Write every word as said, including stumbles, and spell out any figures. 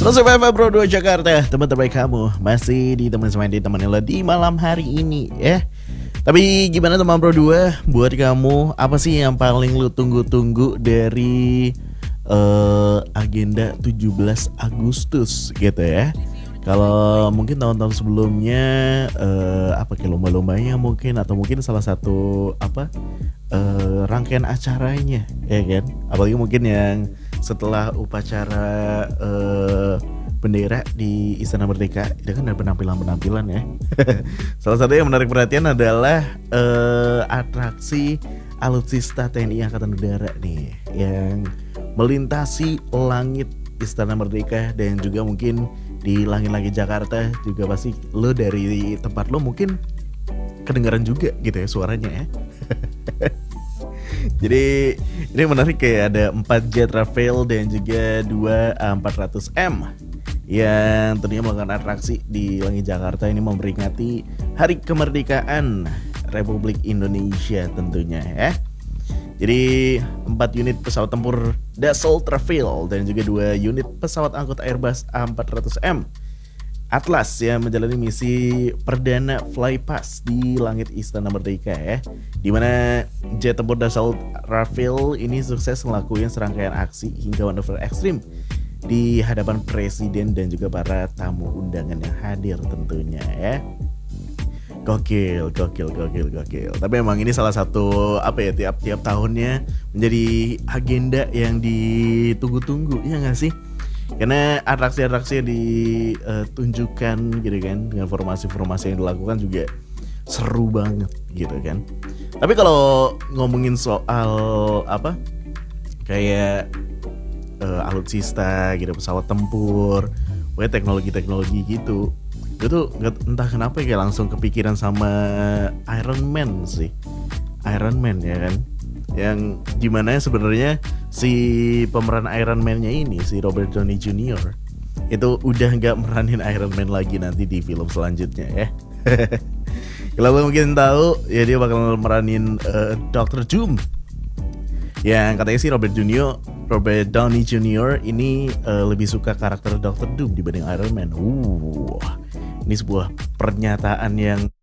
Selesai F M Pro dua Jakarta, teman terbaik kamu masih di teman sama di teman lo di malam hari ini ya. Tapi gimana teman Pro dua, buat kamu apa sih yang paling lu tunggu-tunggu dari uh, agenda tujuh belas Agustus gitu ya? Kalau mungkin tahun-tahun sebelumnya uh, apa kayak lomba-lombanya mungkin, atau mungkin salah satu apa uh, rangkaian acaranya ya kan? Apalagi mungkin yang setelah upacara uh, bendera di Istana Merdeka itu kan ada penampilan-penampilan ya. Salah satu yang menarik perhatian adalah uh, atraksi alutsista T N I Angkatan Udara nih yang melintasi langit Istana Merdeka, dan juga mungkin di langit-langit Jakarta juga pasti lo dari tempat lo mungkin kedengaran juga gitu ya suaranya ya. Jadi ini menarik, kayak ada empat jet Rafale dan juga dua A empat ratus M yang tentunya melakukan atraksi di langit Jakarta ini memperingati Hari Kemerdekaan Republik Indonesia tentunya ya. Jadi empat unit pesawat tempur Dassault Rafale dan juga dua unit pesawat angkut Airbus A empat ratus M Atlas yang menjalani misi perdana flypast di langit Istana Merdeka ya, dimana jet tempur Dassault Rafale ini sukses melakukan serangkaian aksi hingga manuver ekstrim di hadapan presiden dan juga para tamu undangan yang hadir tentunya ya. Gokil, gokil, gokil, gokil. Tapi emang ini salah satu apa ya, tiap-tiap tahunnya menjadi agenda yang ditunggu-tunggu, ya nggak sih? Karena atraksi-atraksi yang ditunjukkan gitu kan, dengan formasi-formasi yang dilakukan juga seru banget gitu kan. Tapi kalau ngomongin soal apa kayak uh, alutsista gitu, pesawat tempur, pokoknya teknologi-teknologi gitu, gue tuh entah kenapa kayak langsung kepikiran sama Iron Man sih. Iron Man ya kan, yang dimana sebenarnya si pemeran Iron Man-nya ini, si Robert Downey Junior itu udah nggak meranin Iron Man lagi nanti di film selanjutnya ya. Kalau lo mungkin tahu ya, dia bakal meranin uh, Doctor Doom, yang katanya sih Robert Junior Robert Downey Junior ini uh, lebih suka karakter Doctor Doom dibanding Iron Man. Uh, ini sebuah pernyataan yang